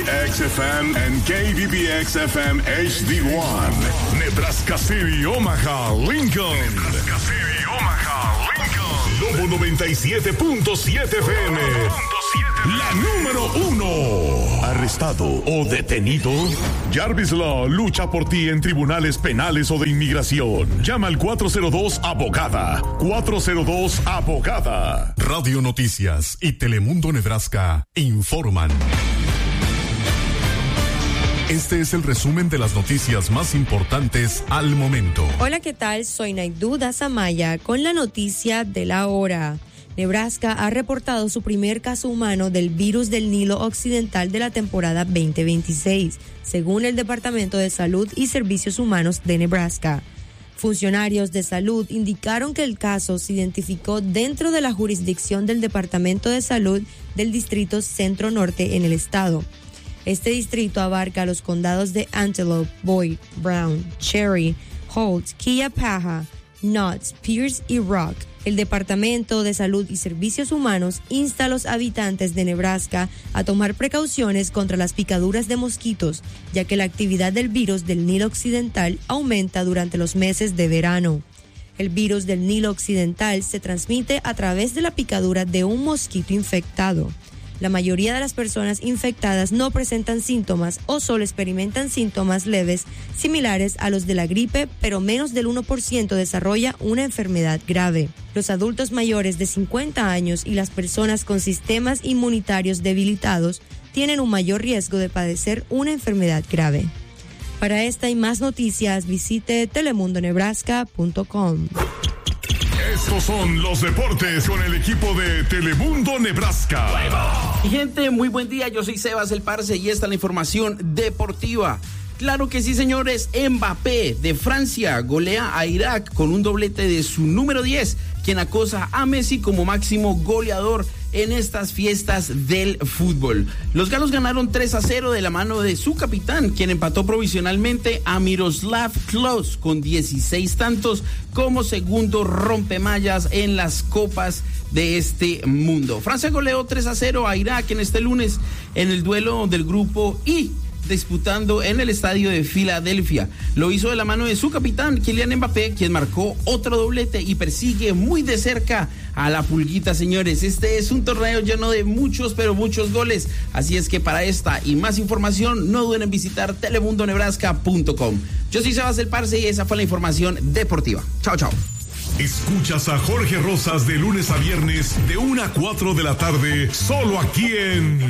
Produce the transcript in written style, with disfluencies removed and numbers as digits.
KBBX-FM and KBBX-FM HD1. Nebraska City, Omaha, Lincoln. Nebraska City, Omaha, Lincoln. Lobo 97.7 FM. La número 1. ¿Arrestado o detenido? Jarvis Law lucha por ti en tribunales penales o de inmigración. Llama al 402-ABOGADA. 402-ABOGADA. Radio Noticias y Telemundo Nebraska informan. Este es el resumen de las noticias más importantes al momento. Hola, ¿qué tal? Soy Naidu Dazamaya con la noticia de la hora. Nebraska ha reportado su primer caso humano del virus del Nilo Occidental de la temporada 2026, según el Departamento de Salud y Servicios Humanos de Nebraska. Funcionarios de salud indicaron que el caso se identificó dentro de la jurisdicción del Departamento de Salud del Distrito Centro Norte en el estado. Este distrito abarca los condados de Antelope, Boyd, Brown, Cherry, Holt, Quillapampa, Knotts, Pierce y Rock. El Departamento de Salud y Servicios Humanos insta a los habitantes de Nebraska a tomar precauciones contra las picaduras de mosquitos, ya que la actividad del virus del Nilo Occidental aumenta durante los meses de verano. El virus del Nilo Occidental se transmite a través de la picadura de un mosquito infectado. La mayoría de las personas infectadas no presentan síntomas o solo experimentan síntomas leves similares a los de la gripe, pero menos del 1% desarrolla una enfermedad grave. Los adultos mayores de 50 años y las personas con sistemas inmunitarios debilitados tienen un mayor riesgo de padecer una enfermedad grave. Para esta y más noticias, visite telemundonebraska.com. Estos son los deportes con el equipo de Telemundo Nebraska. Y gente, muy buen día, yo soy Sebas el Parce y esta es la información deportiva. Claro que sí, señores, Mbappé de Francia golea a Irak con un doblete de su número 10, quien acosa a Messi como máximo goleador en estas fiestas del fútbol. Los galos ganaron 3-0 de la mano de su capitán, quien empató provisionalmente a Miroslav Klose con 16 tantos como segundo rompemallas en las copas de este mundo. Francia goleó 3-0 a Irak en este lunes en el duelo del grupo I, disputando en el estadio de Filadelfia. Lo hizo de la mano de su capitán, Kylian Mbappé, quien marcó otro doblete y persigue muy de cerca a la pulguita, señores. Este es un torneo lleno de muchos, pero muchos goles. Así es que para esta y más información, no duden en visitar telemundonebraska.com. Yo soy Sebas el Parce y esa fue la información deportiva. Chao, chao. Escuchas a Jorge Rosas de lunes a viernes de 1 a 4 de la tarde, solo aquí en